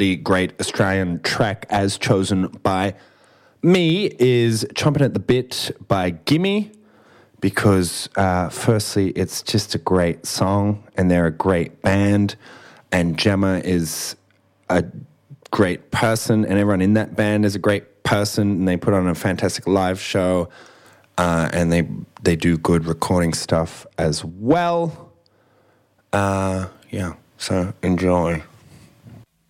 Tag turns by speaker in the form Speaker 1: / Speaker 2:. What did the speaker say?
Speaker 1: the great Australian track as chosen by me is Chomping at the Bit by Gimme, because firstly, it's just a great song and they're a great band, and Gemma is a great person and everyone in that band is a great person, and they put on a fantastic live show, and they do good recording stuff as well. So enjoy.